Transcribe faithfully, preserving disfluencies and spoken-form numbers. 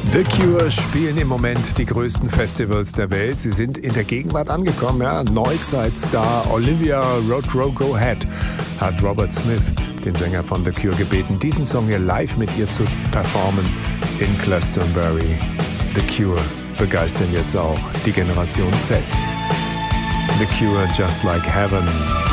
The Cure spielen im Moment die größten Festivals der Welt. Sie sind in der Gegenwart angekommen. Ja? Neuzeit-Star Olivia Rodrigo Head hat Robert Smith, den Sänger von The Cure, gebeten, diesen Song hier live mit ihr zu performen in Glastonbury. The Cure begeistern jetzt auch die Generation Z. The Cure, Just Like Heaven.